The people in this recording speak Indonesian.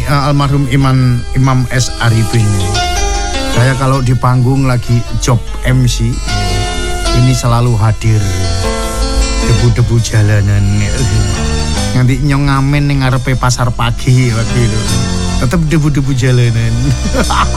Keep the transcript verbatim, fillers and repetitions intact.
uh, almarhum Iman Imam S. Arifin. Saya kalau di panggung lagi job M C ini selalu hadir. Debu-debu jalanan. Nanti nyong ngamen ning ngarepe pasar pagi waktu itu. Tetep debu-debu jalanan.